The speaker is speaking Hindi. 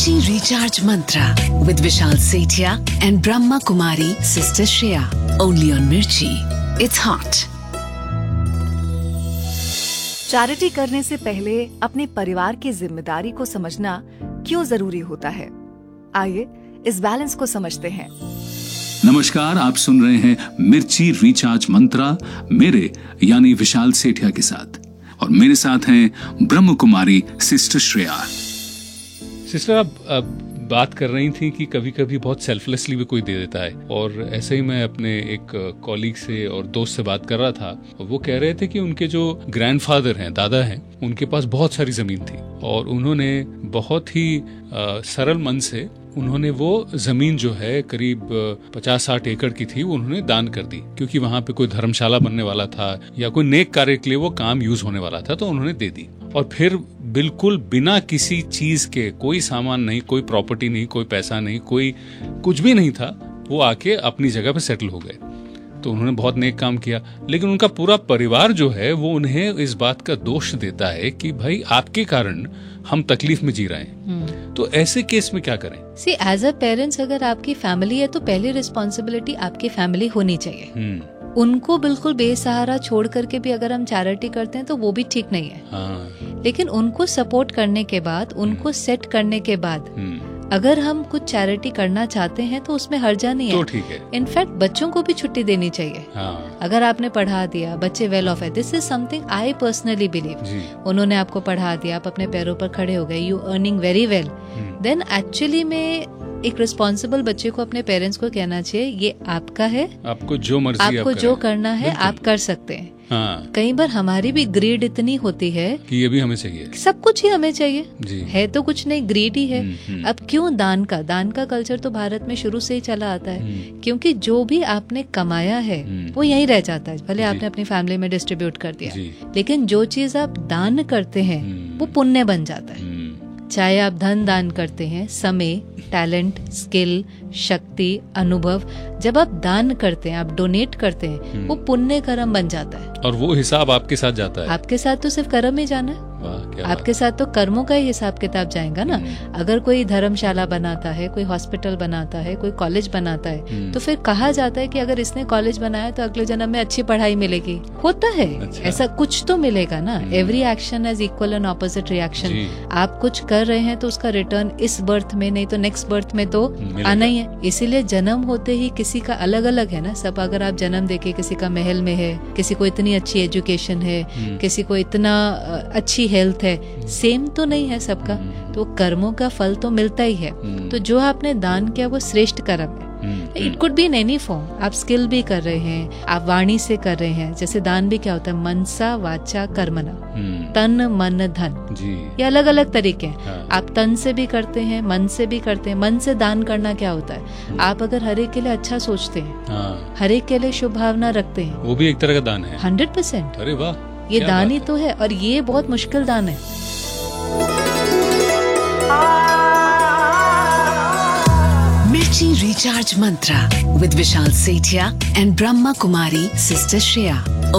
Mirchi Recharge Mantra with Vishal Sethia and Brahma Kumari Sister Shreya. Only on Mirchi. It's hot. Charity करने से पहले अपने परिवार की जिम्मेदारी को समझना क्यों जरूरी होता है? आइए इस बैलेंस को समझते हैं। नमस्कार, आप सुन रहे हैं मिर्ची रिचार्ज मंत्रा मेरे यानी विशाल सेठिया के साथ, और मेरे साथ हैं ब्रह्म कुमारी सिस्टर श्रेया। सिस्टर, आप बात कर रही थी कि कभी कभी बहुत सेल्फलेसली भी कोई दे देता है, और ऐसे ही मैं अपने एक कॉलीग से और दोस्त से बात कर रहा था। वो कह रहे थे कि उनके जो ग्रैंडफादर हैं, दादा हैं, उनके पास बहुत सारी जमीन थी और उन्होंने बहुत ही सरल मन से उन्होंने वो जमीन जो है करीब 50-60 एकड़ की थी, वो उन्होंने दान कर दी, क्योंकि वहां पे कोई धर्मशाला बनने वाला था या कोई नेक कार्य के लिए वो काम यूज होने वाला था, तो उन्होंने दे दी। और फिर बिल्कुल बिना किसी चीज के, कोई सामान नहीं, कोई प्रॉपर्टी नहीं, कोई पैसा नहीं, कोई कुछ भी नहीं था, वो आके अपनी जगह पे सेटल हो गए। तो उन्होंने बहुत नेक काम किया, लेकिन उनका पूरा परिवार जो है वो उन्हें इस बात का दोष देता है कि भाई आपके कारण हम तकलीफ में जी रहे हैं। तो ऐसे केस में क्या करें? सी एज अ पेरेंट्स, अगर आपकी फैमिली है तो पहली रिस्पॉन्सिबिलिटी आपकी फैमिली होनी चाहिए। उनको बिल्कुल बेसहारा छोड़ करके भी अगर हम चैरिटी करते हैं तो वो भी ठीक नहीं है। हाँ। लेकिन उनको सपोर्ट करने के बाद, उनको सेट करने के बाद अगर हम कुछ चैरिटी करना चाहते हैं तो उसमें हर्जा नहीं है, तो ठीक है। इनफैक्ट बच्चों को भी छुट्टी देनी चाहिए। हाँ। अगर आपने पढ़ा दिया, बच्चे वेल ऑफ है, this is something I personally believe. उन्होंने आपको पढ़ा दिया, आप अपने पैरों पर खड़े हो गए, you earning very well, then actually में एक रिस्पॉन्सिबल बच्चे को अपने पेरेंट्स को कहना चाहिए ये आपका है, आपको जो मर्जी, आपको जो करना है आप कर सकते हैं। हाँ। कई बार हमारी भी ग्रीड इतनी होती है कि ये भी हमें चाहिए, सब कुछ ही हमें चाहिए जी। है तो कुछ नहीं, ग्रीड ही है। अब क्यों दान का कल्चर तो भारत में शुरू से ही चला आता है, क्योंकि जो भी आपने कमाया है वो यहीं रह जाता है, भले आपने अपनी फैमिली में डिस्ट्रीब्यूट कर दिया, लेकिन जो चीज आप दान करते हैं वो पुण्य बन जाता है। चाहे आप धन दान करते हैं, समय, टैलेंट, स्किल, शक्ति, अनुभव, जब आप दान करते हैं, आप डोनेट करते हैं, वो पुण्य कर्म बन जाता है, और वो हिसाब आपके साथ जाता है। आपके साथ तो सिर्फ कर्म ही जाना है, आपके साथ तो कर्मों का ही हिसाब किताब जाएगा ना। अगर कोई धर्मशाला बनाता है, कोई हॉस्पिटल बनाता है, कोई कॉलेज बनाता है, तो फिर कहा जाता है कि अगर इसने कॉलेज बनाया तो अगले जन्म में अच्छी पढ़ाई मिलेगी। होता है। अच्छा। ऐसा कुछ तो मिलेगा ना। Every action has equal and opposite reaction. आप कुछ कर रहे हैं तो उसका रिटर्न इस बर्थ में नहीं तो नेक्स्ट बर्थ में तो आना ही है। इसीलिए जन्म होते ही किसी का अलग अलग है ना सब। अगर आप जन्म देखे, किसी का महल में है, किसी को इतनी अच्छी एजुकेशन है, किसी को इतना अच्छी हेल्थ है, सेम तो नहीं है सबका, तो कर्मों का फल तो मिलता ही है। तो जो आपने दान किया वो श्रेष्ठ कर्म है। It could be in any form. आप स्किल भी कर रहे हैं, आप वाणी से कर रहे हैं, जैसे दान भी क्या होता है, मनसा वाचा कर्मणा, तन मन धन, ये अलग अलग तरीके हैं। हाँ। आप तन से भी करते हैं, मन से भी करते हैं। मन से दान करना क्या होता है, आप अगर हर एक के लिए अच्छा सोचते हैं, हाँ। हर एक के लिए शुभ भावना रखते हैं, वो भी एक तरह का दान है। 100%। अरे वाह, ये दान ही तो है, और ये बहुत मुश्किल दान है। Mirchi Recharge Mantra with Vishal Sethia and Brahma Kumari Sister Shreya.